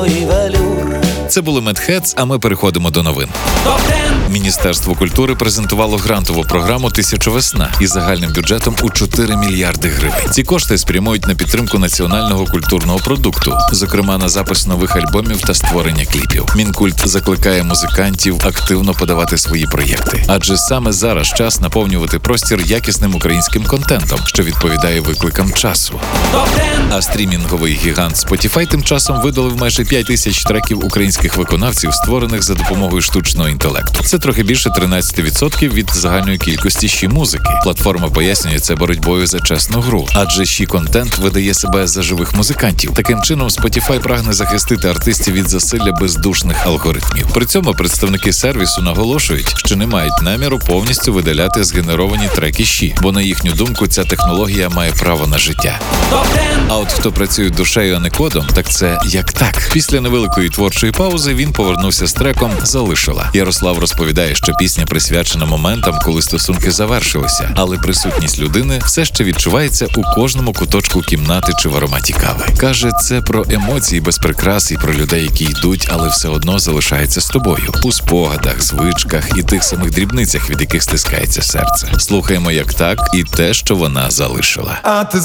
Це були Медхедс, а ми переходимо до новин. Міністерство культури презентувало грантову програму «Тисяча весна» із загальним бюджетом у 4 мільярди гривень. Ці кошти спрямують на підтримку національного культурного продукту, зокрема на запис нових альбомів та створення кліпів. Мінкульт закликає музикантів активно подавати свої проєкти, адже саме зараз час наповнювати простір якісним українським контентом, що відповідає викликам часу. А стрімінговий гігант Spotify тим часом видалив майже 5 тисяч треків українських виконавців, створених за допомогою штучного інтелекту. Це трохи більше 13% від загальної кількості щі музики. Платформа пояснює це боротьбою за чесну гру, адже щі контент видає себе за живих музикантів. Таким чином, Spotify прагне захистити артистів від засилля бездушних алгоритмів. При цьому представники сервісу наголошують, що не мають наміру повністю видаляти згенеровані треки щі, бо на їхню думку ця технологія має право на життя. А от хто працює душею, а не кодом, так це як так. Після невеликої творчої паузи він повернувся з треком «Залишила». Ярослав розповідає, що пісня присвячена моментам, коли стосунки завершилися, але присутність людини все ще відчувається у кожному куточку кімнати чи в ароматі кави. Каже, це про емоції без прикрас і про людей, які йдуть, але все одно залишаються з тобою. У спогадах, звичках і тих самих дрібницях, від яких стискається серце. Слухаємо як так і те, що вона залишила.